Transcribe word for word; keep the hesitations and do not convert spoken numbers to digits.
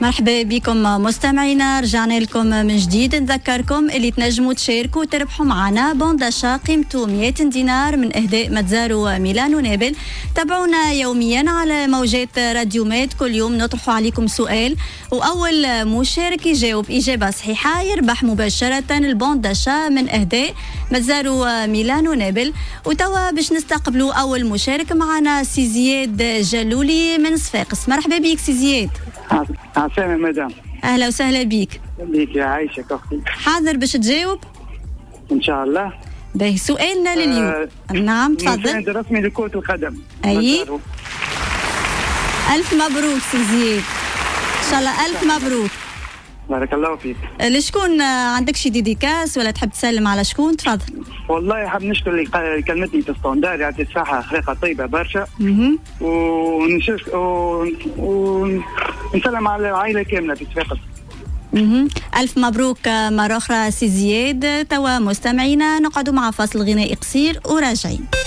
مرحبا بكم مستمعينا، رجعنا لكم من جديد. نذكركم اللي تنجموا تشاركوا وتربحوا معنا بون داشا قيمته مئة دينار من اهداء متزارو ميلانو نابل. تابعونا يوميا على موجات راديو مات، كل يوم نطرح عليكم سؤال واول مشارك يجاوب اجابه صحيحه يربح مباشره البون داشا من اهداء متزارو ميلانو نابل. وتوا باش نستقبلوا اول مشارك معنا سي زياد جلولي من صفاقس. مرحبا بك سي زياد. عسلامة مدام. أهلا وسهلا بيك. بيك يا عايشة أختي. حاضر باش تجاوب؟ إن شاء الله. باهي سؤالنا لليوم. آه نعم تفضل. النادي الرسمي لكرة القدم. أي. ألف مبروك سي زياد. إن شاء الله ألف مبروك. بارك الله فيك. لشكون عندك شي ديديكاس ولا تحب تسلم على شكون؟ تفضل. والله حاب نشكر اللي كلمتني في الستاندار، يعطي الصحة، خليقة طيبة برشا. اها. ونشوف ونسلم على العائلة كاملة في صفاقس. اها. ألف مبروك مرة أخرى سي زياد. توا مستمعينا نقعدوا مع فاصل غنائي قصير وراجعين.